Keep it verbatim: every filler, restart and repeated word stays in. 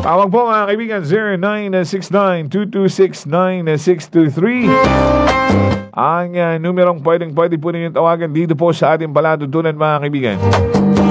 Tawag po mga kaibigan, zero nine six nine, two two six, nine six two three. Ang uh, numerong pwedeng pwede po ninyo tawagan dito po sa ating palatuntunan mga kaibigan.